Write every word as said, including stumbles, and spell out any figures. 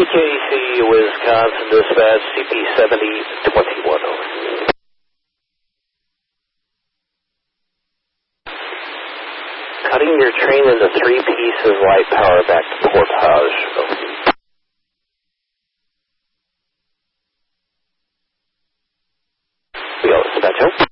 K C, Wisconsin Dispatch, C P seventy twenty-one. Cutting your train into three pieces, light power back to portage. We go, dispatch.